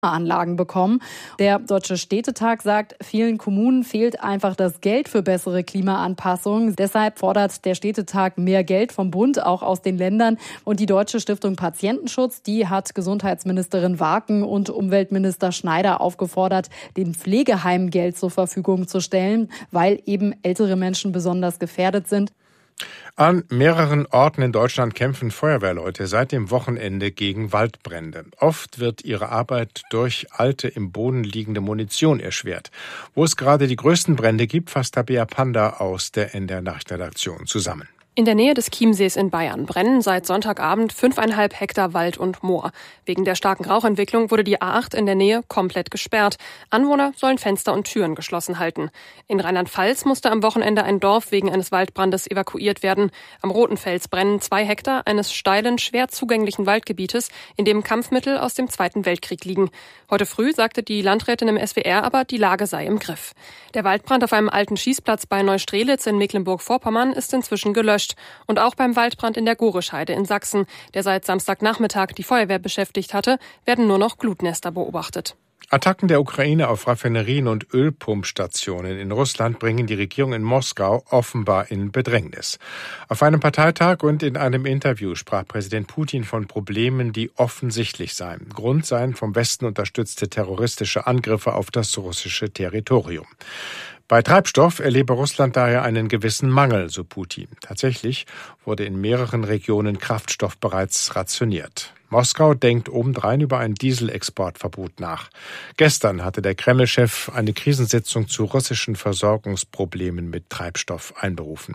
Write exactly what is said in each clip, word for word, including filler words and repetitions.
Anlagen bekommen. Der Deutsche Städtetag sagt, vielen Kommunen fehlt einfach das Geld für bessere Klimaanpassung. Deshalb fordert der Städtetag mehr Geld vom Bund, auch aus den Ländern. Und die Deutsche Stiftung Patientenschutz, die hat Gesundheitsministerin Waken und Umweltminister Schneider aufgefordert, den Pflegeheimen Geld zur Verfügung zu stellen, weil eben ältere Menschen besonders gefährdet sind. An mehreren Orten in Deutschland kämpfen Feuerwehrleute seit dem Wochenende gegen Waldbrände. Oft wird ihre Arbeit durch alte, im Boden liegende Munition erschwert. Wo es gerade die größten Brände gibt, fasst Tabea Panda aus der N D R-Nachrichtenredaktion zusammen. In der Nähe des Chiemsees in Bayern brennen seit Sonntagabend fünfeinhalb Hektar Wald und Moor. Wegen der starken Rauchentwicklung wurde die A acht in der Nähe komplett gesperrt. Anwohner sollen Fenster und Türen geschlossen halten. In Rheinland-Pfalz musste am Wochenende ein Dorf wegen eines Waldbrandes evakuiert werden. Am Roten Fels brennen zwei Hektar eines steilen, schwer zugänglichen Waldgebietes, in dem Kampfmittel aus dem Zweiten Weltkrieg liegen. Heute früh sagte die Landrätin im S W R aber, die Lage sei im Griff. Der Waldbrand auf einem alten Schießplatz bei Neustrelitz in Mecklenburg-Vorpommern ist inzwischen gelöscht. Und auch beim Waldbrand in der Gorescheide in Sachsen, der seit Samstagnachmittag die Feuerwehr beschäftigt hatte, werden nur noch Glutnester beobachtet. Attacken der Ukraine auf Raffinerien und Ölpumpstationen in Russland bringen die Regierung in Moskau offenbar in Bedrängnis. Auf einem Parteitag und in einem Interview sprach Präsident Putin von Problemen, die offensichtlich seien. Grund seien vom Westen unterstützte terroristische Angriffe auf das russische Territorium. Bei Treibstoff erlebe Russland daher einen gewissen Mangel, so Putin. Tatsächlich wurde in mehreren Regionen Kraftstoff bereits rationiert. Moskau denkt obendrein über ein Dieselexportverbot nach. Gestern hatte der Kreml-Chef eine Krisensitzung zu russischen Versorgungsproblemen mit Treibstoff einberufen.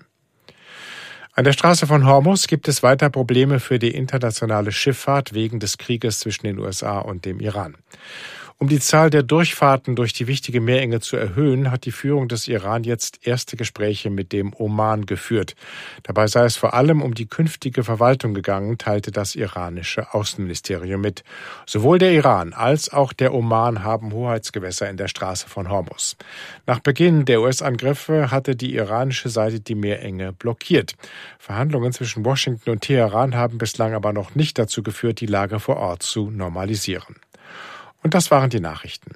An der Straße von Hormuz gibt es weiter Probleme für die internationale Schifffahrt wegen des Krieges zwischen den U S A und dem Iran. Um die Zahl der Durchfahrten durch die wichtige Meerenge zu erhöhen, hat die Führung des Iran jetzt erste Gespräche mit dem Oman geführt. Dabei sei es vor allem um die künftige Verwaltung gegangen, teilte das iranische Außenministerium mit. Sowohl der Iran als auch der Oman haben Hoheitsgewässer in der Straße von Hormuz. Nach Beginn der U S-Angriffe hatte die iranische Seite die Meerenge blockiert. Verhandlungen zwischen Washington und Teheran haben bislang aber noch nicht dazu geführt, die Lage vor Ort zu normalisieren. Und das waren die Nachrichten.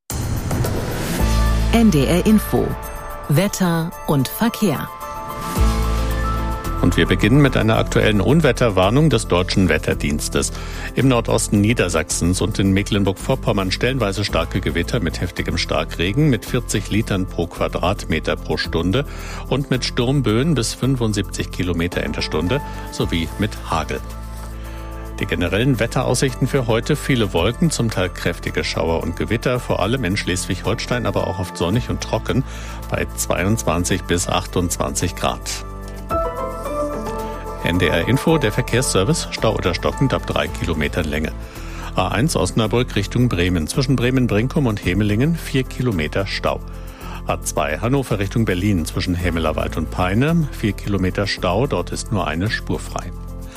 N D R Info. Wetter und Verkehr. Und wir beginnen mit einer aktuellen Unwetterwarnung des Deutschen Wetterdienstes. Im Nordosten Niedersachsens und in Mecklenburg-Vorpommern stellenweise starke Gewitter mit heftigem Starkregen mit vierzig Litern pro Quadratmeter pro Stunde und mit Sturmböen bis fünfundsiebzig Kilometer in der Stunde sowie mit Hagel. Die generellen Wetteraussichten für heute: viele Wolken, zum Teil kräftige Schauer und Gewitter, vor allem in Schleswig-Holstein, aber auch oft sonnig und trocken bei zweiundzwanzig bis achtundzwanzig Grad. N D R Info, der Verkehrsservice, Stau oder stockend ab drei Kilometern Länge. A eins Osnabrück Richtung Bremen, zwischen Bremen-Brinkum und Hemelingen vier Kilometer Stau. A zwei Hannover Richtung Berlin, zwischen Hämelerwald und Peine vier Kilometer Stau, dort ist nur eine Spur frei.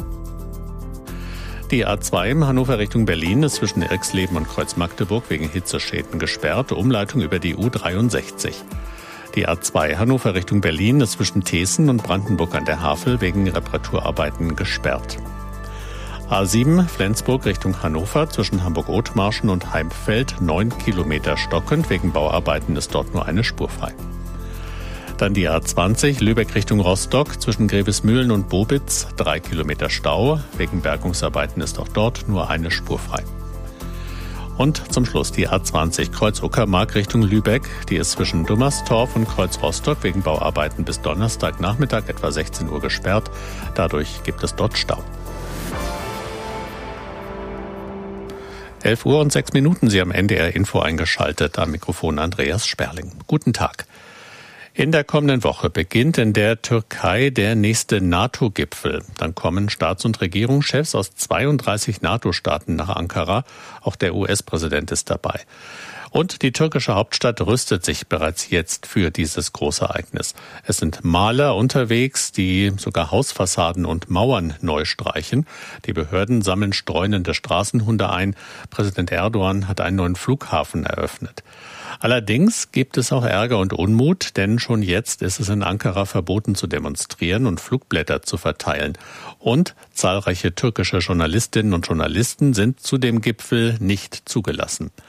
Die A zwei im Hannover Richtung Berlin ist zwischen Irxleben und Kreuz-Magdeburg wegen Hitzeschäden gesperrt, Umleitung über die U dreiundsechzig. Die A zwei Hannover Richtung Berlin ist zwischen Thesen und Brandenburg an der Havel wegen Reparaturarbeiten gesperrt. A sieben Flensburg Richtung Hannover, zwischen Hamburg-Othmarschen und Heimfeld neun Kilometer stockend, wegen Bauarbeiten ist dort nur eine Spur frei. Dann die A zwanzig Lübeck Richtung Rostock, zwischen Grevesmühlen und Bobitz drei Kilometer Stau. Wegen Bergungsarbeiten ist auch dort nur eine Spur frei. Und zum Schluss die A zwanzig Kreuz-Uckermark Richtung Lübeck. Die ist zwischen Dummerstorf und Kreuz-Rostock wegen Bauarbeiten bis Donnerstagnachmittag etwa sechzehn Uhr gesperrt. Dadurch gibt es dort Stau. elf Uhr und sechs Minuten, Sie haben N D R Info eingeschaltet. Am Mikrofon Andreas Sperling. Guten Tag. In der kommenden Woche beginnt in der Türkei der nächste NATO-Gipfel. Dann kommen Staats- und Regierungschefs aus zweiunddreißig NATO-Staaten nach Ankara. Auch der U S-Präsident ist dabei. Und die türkische Hauptstadt rüstet sich bereits jetzt für dieses große Ereignis. Es sind Maler unterwegs, die sogar Hausfassaden und Mauern neu streichen. Die Behörden sammeln streunende Straßenhunde ein. Präsident Erdogan hat einen neuen Flughafen eröffnet. Allerdings gibt es auch Ärger und Unmut, denn schon jetzt ist es in Ankara verboten zu demonstrieren und Flugblätter zu verteilen. Und zahlreiche türkische Journalistinnen und Journalisten sind zu dem Gipfel nicht zugelassen.